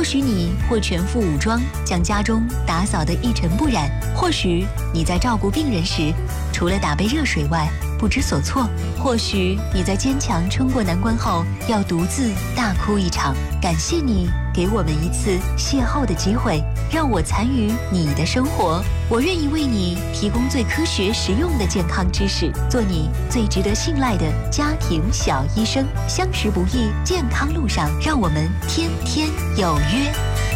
或许你或全副武装，将家中打扫得一尘不染；或许你在照顾病人时，除了打杯热水外不知所措；或许你在坚强撑过难关后，要独自大哭一场。感谢你给我们一次邂逅的机会，让我参与你的生活。我愿意为你提供最科学实用的健康知识，做你最值得信赖的家庭小医生。相识不易，健康路上，让我们天天有约。